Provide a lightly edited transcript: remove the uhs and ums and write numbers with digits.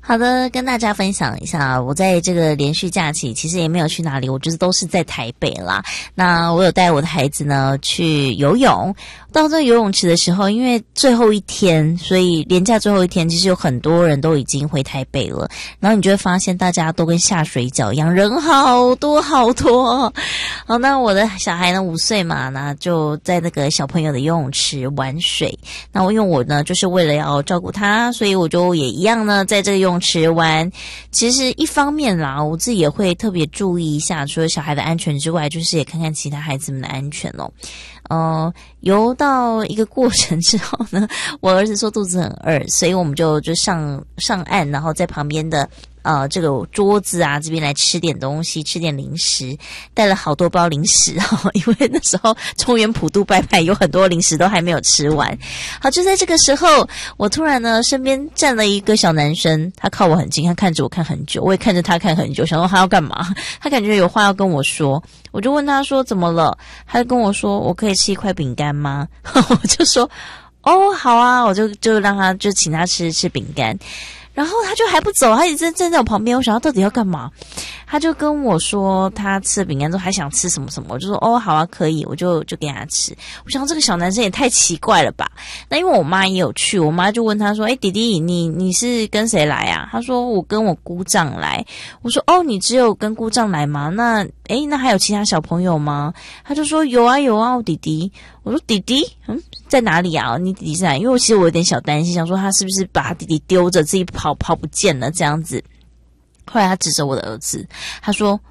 好的，跟大家分享一下，我在这个连续假期其实也没有去哪里，我就是都是在台北啦。那我有带我的孩子呢去游泳，到这个游泳池的时候，因为最后一天，所以连假最后一天，其实有很多人都已经回台北了。然后你就会发现大家都跟下水饺一样，人好多好多。好，那我的小孩呢5岁嘛，那就在那个小朋友的游泳池玩水。那因为我呢就是为了要照顾他，所以我就也一样呢在这个游泳池玩。其实一方面啦，我自己也会特别注意一下，除了小孩的安全之外，就是也看看其他孩子们的安全哦。游到一个过程之后呢，我儿子说肚子很饿，所以我们就上岸，然后在旁边的这个桌子啊这边来吃点东西，吃点零食，带了好多包零食哦，因为那时候中元普渡拜拜有很多零食都还没有吃完。好，就在这个时候，我突然呢身边站了一个小男生，他靠我很近，他看着我看很久，我也看着他看很久，想说他要干嘛，他感觉有话要跟我说，我就问他说怎么了，他就跟我说我可以吃一块饼干吗？我就说哦好啊，我就让他就请他吃饼干。然后他就还不走，他一直站在我旁边，我想他到底要干嘛？他就跟我说他吃了饼干之后还想吃什么什么，我就说哦好啊可以，我就给他吃。我想这个小男生也太奇怪了吧。那因为我妈也有去，我妈就问他说弟弟你是跟谁来啊？他说我跟我姑丈来。我说哦你只有跟姑丈来吗？那还有其他小朋友吗？他就说有啊我弟弟。我说弟弟在哪里啊？你弟弟在哪里？因为其实我有点小担心，想说他是不是把他弟弟丢着自己跑不见了这样子。后来他指着我的儿子，他说